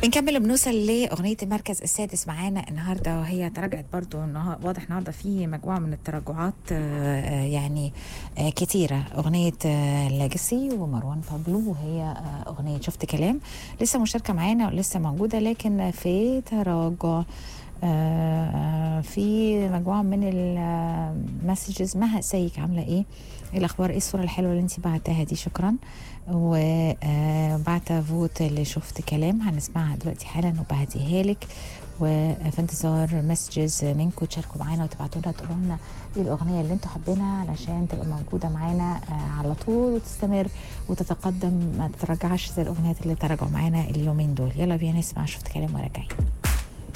بنكمل بنوصل لأغنية المركز السادس معانا النهاردة، وهي تراجعت برضو. واضح النهاردة في مجموعة من التراجعات يعني كتيرة. أغنية لاجسي ومروان بابلو، وهي أغنية شفت كلام لسه مشاركة معانا ولسه موجودة، لكن في تراجع في مجموعة من المسجز. مها ازيك، عاملة ايه الأخبار؟ ايه الصورة الحلوة اللي انتي بعتها دي؟ شكرا. وبعت فوت اللي شفت كلام، هنسمعها دلوقتي حالا وبهديها لك. وفي انتظار مسجز منكم تشاركوا معانا وتبعتوا لنا تقولوا لنا ايه الاغنيه اللي انتوا حابينها علشان تبقى موجوده معانا على طول وتستمر وتتقدم، ما تتراجعش زي الاغنيات اللي تراجعوا معانا اليومين دول. يلا بينا نسمع شفت كلام وراجعين.